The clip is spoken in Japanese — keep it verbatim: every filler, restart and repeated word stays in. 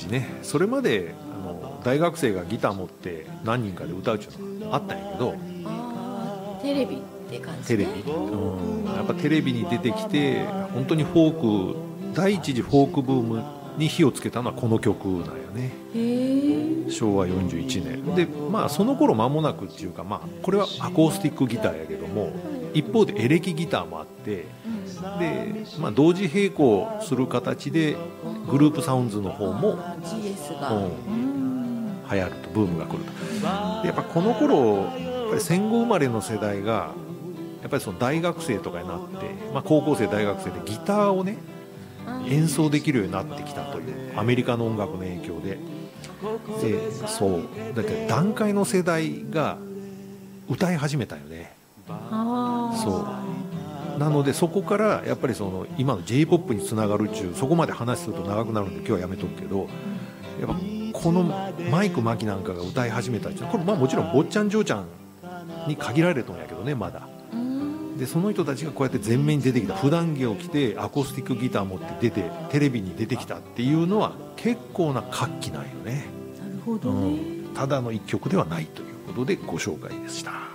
ね。それまであの大学生がギター持って何人かで歌うっていうのがあったんやけど、 あテレビって感じ、ね、 テレビ、うん、やっぱテレビに出てきて本当にフォーク第一次フォークブームに火をつけたのはこの曲なんよね。 へしょうわよんじゅういちねんで、まあその頃間もなくっていうか、まあこれはアコースティックギターやけども、一方でエレキギターもあって、で、まあ、同時並行する形でグループサウンズの方もジーエス が、 うん、流行ると、ブームが来ると。でやっぱこの頃やっぱり戦後生まれの世代がやっぱりその大学生とかになって、まあ、高校生大学生でギターをね演奏できるようになってきたという、アメリカの音楽の影響で、でそうだって団塊の世代が歌い始めたよね。 あそうなのでそこからやっぱりその今の J-ポップ につながるっちゅう、そこまで話すると長くなるんで今日はやめとくけど、やっぱこのマイク・マキなんかが歌い始めたっちゅう、これまあもちろん坊ちゃん嬢ちゃんに限られたんやけどね、まだ。でその人たちがこうやって前面に出てきた、普段着を着てアコースティックギター持って出てテレビに出てきたっていうのは結構な活気なんよね。 なるほどね、 うん、ただの一曲ではないということでご紹介でした。